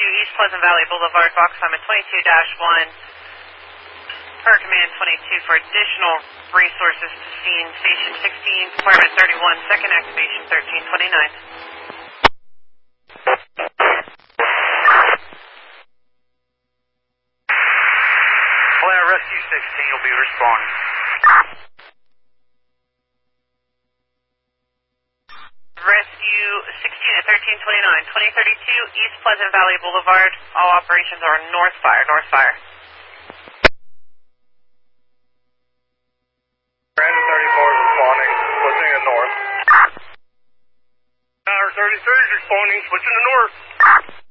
East Pleasant Valley Boulevard, box summit 22-1. Per command 22 for additional resources to scene. Station 16, Department 31, second activation 1329. Atlanta Rescue 16 will be responding. Rescue 16 at 1329, 2032 East Pleasant Valley Boulevard. All operations are north fire, north fire. Brandon 34 is responding, switching to north. Tower 33 is responding, switching to north.